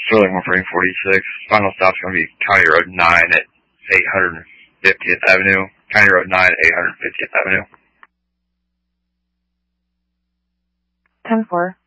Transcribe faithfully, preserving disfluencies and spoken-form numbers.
Sterling one for forty-six. Final stop's going to be County Road nine at eight hundred fiftieth Avenue. County Road nine at eight hundred fiftieth Avenue. ten four.